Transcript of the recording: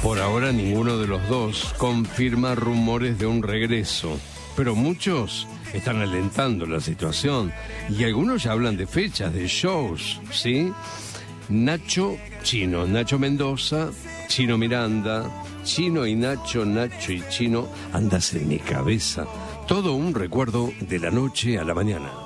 Por ahora ninguno de los dos confirma rumores de un regreso, pero muchos están alentando la situación y algunos ya hablan de fechas, de shows, ¿sí? Nacho Mendoza, Chino Miranda, Chino y Nacho y Chino, andas en mi cabeza. Todo un recuerdo de la noche a la mañana.